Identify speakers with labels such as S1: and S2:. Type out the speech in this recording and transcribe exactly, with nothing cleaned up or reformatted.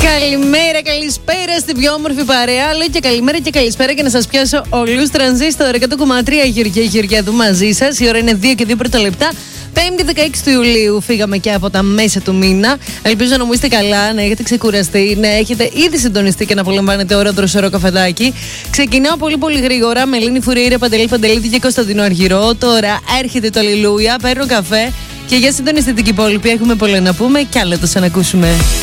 S1: Καλημέρα, καλησπέρα στην πιο όμορφη παρέα. Λέω και καλημέρα και καλησπέρα και να σας πιάσω όλους. Τρανζίστορ εκατό κόμμα τρία, Γεωργία Γεωργιάδου μαζί σας. Η ώρα είναι δύο και δύο πρώτα λεπτά. Πέμπτη δεκαέξι του Ιουλίου φύγαμε και από τα μέσα του μήνα. Ελπίζω να μου είστε καλά, να έχετε ξεκουραστεί, να έχετε ήδη συντονιστεί και να απολαμβάνετε ώρα δροσερό καφεδάκι. Ξεκινάω πολύ πολύ γρήγορα με Ελένη Φουρέιρα, Παντελή Παντελίδη και Κωνσταντίνο Αργυρό. Τώρα έρχεται το Αλληλούια, παίρνω καφέ και για συντονιστείτε την υπόλοιπη. Έχουμε πολλά να πούμε και άλλα το σαν ακούσουμε.